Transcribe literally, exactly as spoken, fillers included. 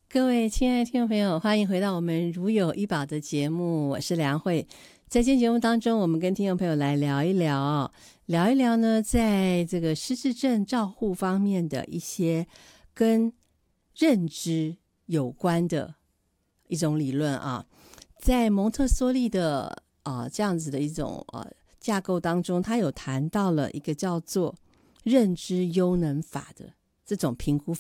各位亲爱的听众朋友，欢迎回到我们如有医宝的节目，我是梁慧。在今天节目当中，我们跟听众朋友来聊一聊，聊一聊呢，在这个失智症照护方面的一些跟认知有关的一种理论啊。在蒙特梭利的啊这样子的一种呃架构当中，他有谈到了一个叫做认知优能法的这种评估